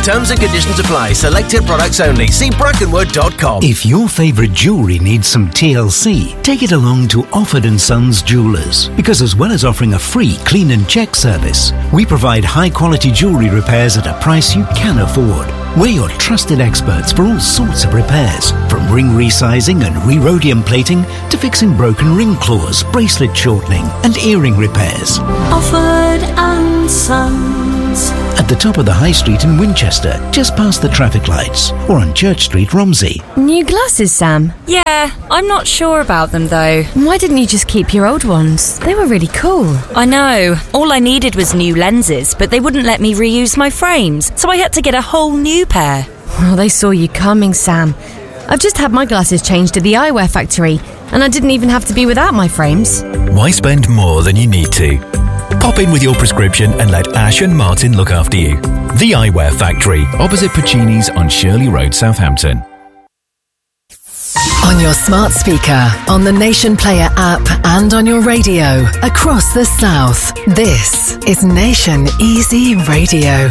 Terms and conditions apply. Selected products only. See brackenwood.com. If your favourite jewellery needs some TLC, take it along to Offord & Sons Jewellers. Because as well as offering a free clean and check service, we provide high-quality jewellery repairs at a price you can afford. We're your trusted experts for all sorts of repairs, from ring resizing and re-rhodium plating to fixing broken ring claws, bracelet shortening and earring repairs. Offord & Sons. At the top of the High Street in Winchester, just past the traffic lights, or on Church Street, Romsey. New glasses, Sam? Yeah, I'm not sure about them though. Why didn't you just keep your old ones? They were really cool. I know. All I needed was new lenses, but they wouldn't let me reuse my frames, so I had to get a whole new pair. Well, they saw you coming, Sam. I've just had my glasses changed at the eyewear factory, and I didn't even have to be without my frames. Why spend more than you need to? Pop in with your prescription and let Ash and Martin look after you. The Eyewear Factory, opposite Puccini's on Shirley Road, Southampton. On your smart speaker, on the Nation Player app and on your radio across the South, this is Nation Easy Radio.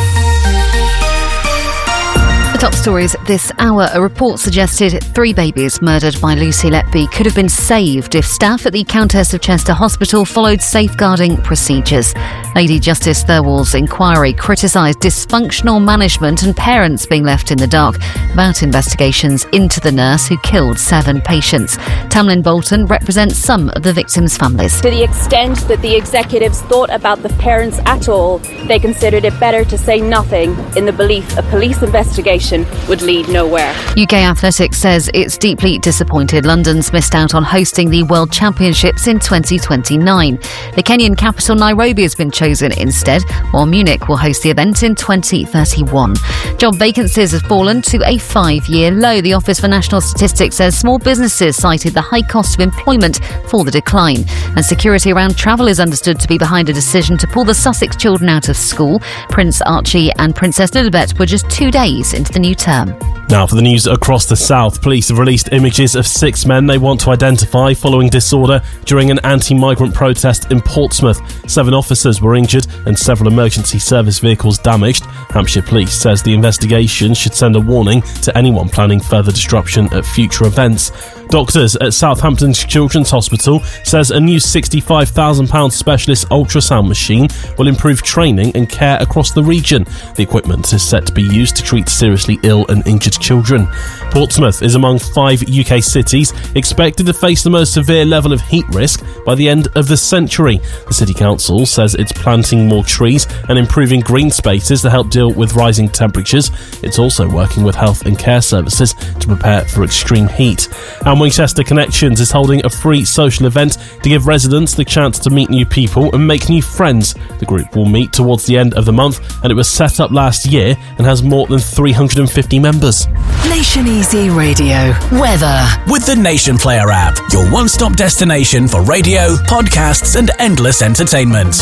Top stories this hour. A report suggested 3 babies murdered by Lucy Letby could have been saved if staff at the Countess of Chester Hospital followed safeguarding procedures. Lady Justice Thirlwall's inquiry criticised dysfunctional management and parents being left in the dark about investigations into the nurse who killed 7 patients. Tamlin Bolton represents some of the victims' families. To the extent that the executives thought about the parents at all, they considered it better to say nothing in the belief a police investigation would lead nowhere. UK Athletics says it's deeply disappointed London's missed out on hosting the World Championships in 2029. The Kenyan capital Nairobi has been chosen instead, while Munich will host the event in 2031. Job vacancies have fallen to a 5-year low. The Office for National Statistics says small businesses cited the high cost of employment for the decline. And security around travel is understood to be behind a decision to pull the Sussex children out of school. Prince Archie and Princess Lilibet were just 2 days into the new term. Now for the news across the South. Police have released images of 6 men they want to identify following disorder during an anti-migrant protest in Portsmouth. 7 officers were injured and several emergency service vehicles damaged. Hampshire Police says the investigation should send a warning to anyone planning further disruption at future events. Doctors at Southampton Children's Hospital says a new £65,000 specialist ultrasound machine will improve training and care across the region. The equipment is set to be used to treat seriously ill and injured children. Portsmouth is among 5 UK cities expected to face the most severe level of heat risk by the end of the century. The City Council says it's planting more trees and improving green spaces to help deal with rising temperatures. It's also working with health and care services to prepare for extreme heat. And Winchester Connections is holding a free social event to give residents the chance to meet new people and make new friends. The group will meet towards the end of the month, and it was set up last year and has more than 350 members. Nation Easy Radio. Weather. With the Nation Player app, your one-stop destination for radio, podcasts and endless entertainment.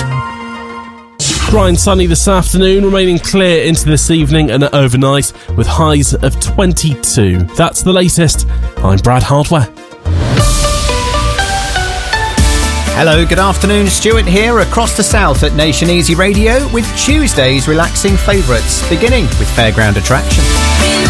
Dry and sunny this afternoon, remaining clear into this evening and overnight with highs of 22. That's the latest. I'm Brad Hardware. Hello, good afternoon. Stuart here across the South at Nation Easy Radio with Tuesday's relaxing favourites, beginning with Fairground Attraction.